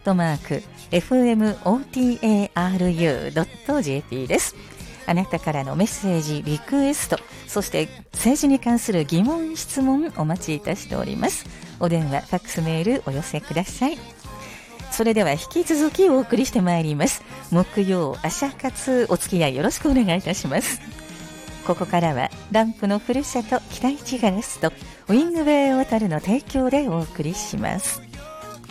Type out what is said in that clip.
info@fmotaru.jp です。あなたからのメッセージ、リクエスト、そして政治に関する疑問、質問お待ちいたしております。お電話、ファックスメールお寄せください。それでは引き続きお送りしてまいります。木曜朝活、お付き合いよろしくお願いいたします。ここからはランプのふるさと北市ガラスとウィングウェイ小樽の提供でお送りします。